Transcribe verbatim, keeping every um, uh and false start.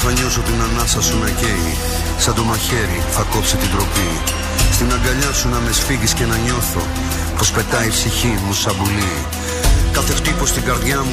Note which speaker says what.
Speaker 1: θα νιώσω την ανάσα σου να καίει. Σαν το μαχαίρι θα κόψει την τροπή. Στην αγκαλιά σου να με σφίγγεις και να νιώθω πως πετάει η ψυχή μου σαν πουλί. Κάθε χτύπος στην καρδιά μου